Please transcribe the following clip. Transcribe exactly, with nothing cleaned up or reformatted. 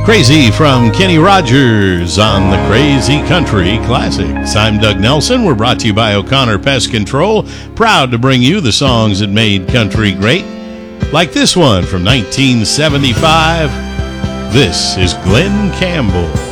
Crazy from Kenny Rogers on the Crazy Country Classics. I'm Doug Nelson. We're brought to you by O'Connor Pest Control. Proud to bring you the songs that made country great. Like this one from nineteen seventy-five. This is Glenn Campbell.